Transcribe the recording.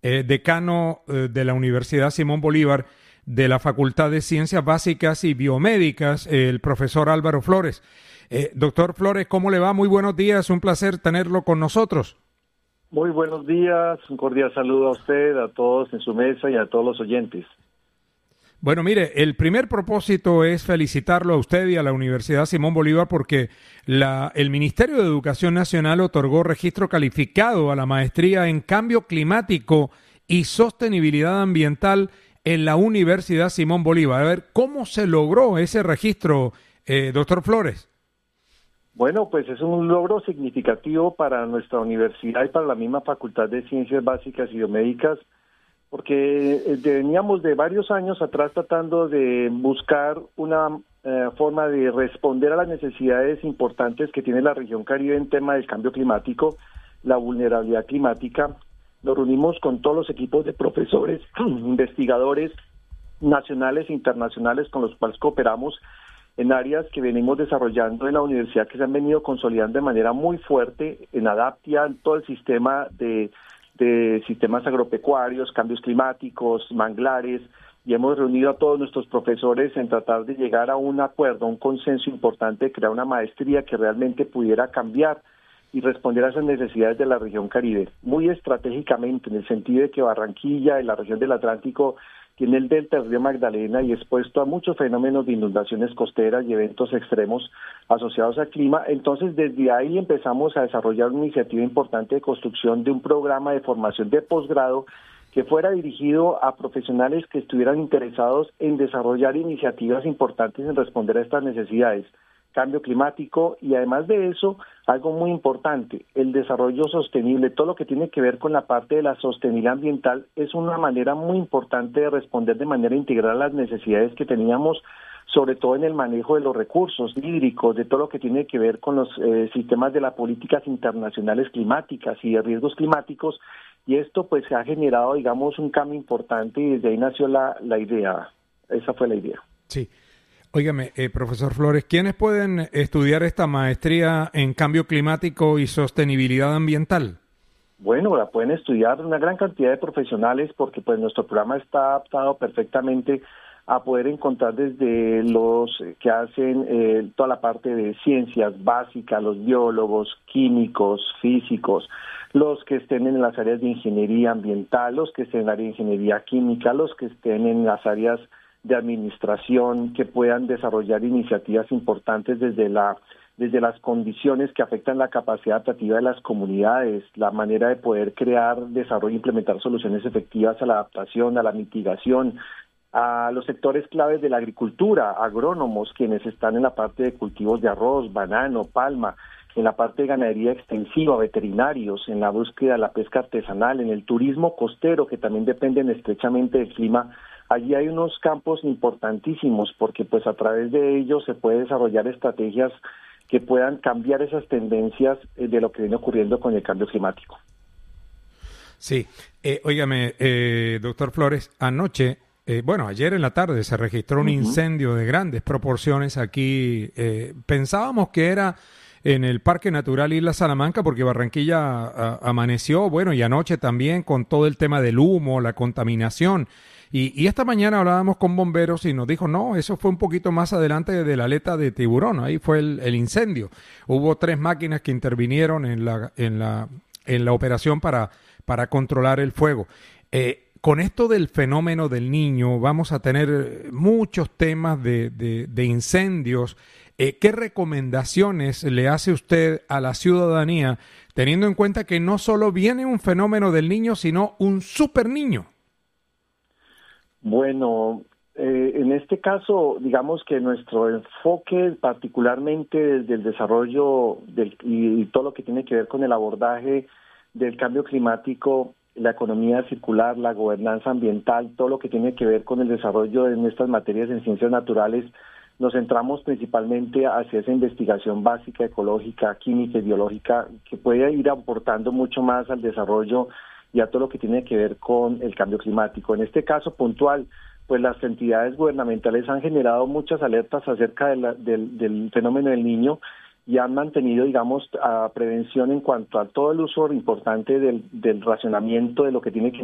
decano de la Universidad Simón Bolívar de la Facultad de Ciencias Básicas y Biomédicas, el profesor Álvaro Flores. Doctor Flores, ¿cómo le va? Muy buenos días, un placer tenerlo con nosotros. Muy buenos días, un cordial saludo a usted, a todos en su mesa y a todos los oyentes. Bueno, mire, el primer propósito es felicitarlo a usted y a la Universidad Simón Bolívar porque el Ministerio de Educación Nacional otorgó registro calificado a la maestría en Cambio Climático y Sostenibilidad Ambiental en la Universidad Simón Bolívar. A ver, ¿cómo se logró ese registro, doctor Flores? Bueno, pues es un logro significativo para nuestra universidad y para la misma Facultad de Ciencias Básicas y Biomédicas, porque veníamos de varios años atrás tratando de buscar una forma de responder a las necesidades importantes que tiene la región Caribe en tema del cambio climático, la vulnerabilidad climática. Nos reunimos con todos los equipos de profesores, investigadores nacionales e internacionales con los cuales cooperamos en áreas que venimos desarrollando en la universidad, que se han venido consolidando de manera muy fuerte en Adaptia, en todo el sistema de sistemas agropecuarios, cambios climáticos, manglares, y hemos reunido a todos nuestros profesores en tratar de llegar a un acuerdo, a un consenso importante de crear una maestría que realmente pudiera cambiar y responder a esas necesidades de la región Caribe, muy estratégicamente, en el sentido de que Barranquilla, en la región del Atlántico, tiene el delta del río Magdalena y expuesto a muchos fenómenos de inundaciones costeras y eventos extremos asociados al clima. Entonces, desde ahí empezamos a desarrollar una iniciativa importante de construcción de un programa de formación de posgrado que fuera dirigido a profesionales que estuvieran interesados en desarrollar iniciativas importantes en responder a estas necesidades. Cambio climático y además de eso, algo muy importante, el desarrollo sostenible, todo lo que tiene que ver con la parte de la sostenibilidad ambiental es una manera muy importante de responder de manera integral a las necesidades que teníamos, sobre todo en el manejo de los recursos hídricos, de todo lo que tiene que ver con los sistemas de las políticas internacionales climáticas y de riesgos climáticos, y esto pues ha generado, digamos, un cambio importante y desde ahí nació la idea, esa fue la idea. Sí. Óigame, profesor Flores, ¿quiénes pueden estudiar esta maestría en cambio climático y sostenibilidad ambiental? Bueno, la pueden estudiar una gran cantidad de profesionales porque pues nuestro programa está adaptado perfectamente a poder encontrar desde los que hacen toda la parte de ciencias básicas, los biólogos, químicos, físicos, los que estén en las áreas de ingeniería ambiental, los que estén en el área de ingeniería química, los que estén en las áreas de administración, que puedan desarrollar iniciativas importantes desde las condiciones que afectan la capacidad adaptativa de las comunidades, la manera de poder crear, desarrollar e implementar soluciones efectivas a la adaptación, a la mitigación, a los sectores claves de la agricultura, agrónomos, quienes están en la parte de cultivos de arroz, banano, palma, en la parte de ganadería extensiva, veterinarios, en la búsqueda de la pesca artesanal, en el turismo costero, que también dependen estrechamente del clima. Allí hay unos campos importantísimos porque pues a través de ellos se puede desarrollar estrategias que puedan cambiar esas tendencias de lo que viene ocurriendo con el cambio climático. Sí, óigame, doctor Flores, ayer en la tarde se registró un incendio de grandes proporciones aquí. Pensábamos que era en el Parque Natural Isla Salamanca porque Barranquilla amaneció, bueno, y anoche también con todo el tema del humo, la contaminación. Y esta mañana hablábamos con bomberos y nos dijo, no, eso fue un poquito más adelante de la aleta de Tiburón, ahí fue el incendio. Hubo 3 máquinas que intervinieron en la operación para controlar el fuego. Con esto del fenómeno del Niño vamos a tener muchos temas de incendios. ¿Qué recomendaciones le hace usted a la ciudadanía teniendo en cuenta que no solo viene un fenómeno del Niño, sino un super niño? Bueno, en este caso, digamos que nuestro enfoque, particularmente desde el desarrollo y todo lo que tiene que ver con el abordaje del cambio climático, la economía circular, la gobernanza ambiental, todo lo que tiene que ver con el desarrollo en estas materias en ciencias naturales, nos centramos principalmente hacia esa investigación básica, ecológica, química y biológica, que puede ir aportando mucho más al desarrollo y a todo lo que tiene que ver con el cambio climático. En este caso puntual, pues las entidades gubernamentales han generado muchas alertas acerca del fenómeno del Niño y han mantenido, digamos, prevención en cuanto a todo el uso importante del racionamiento de lo que tiene que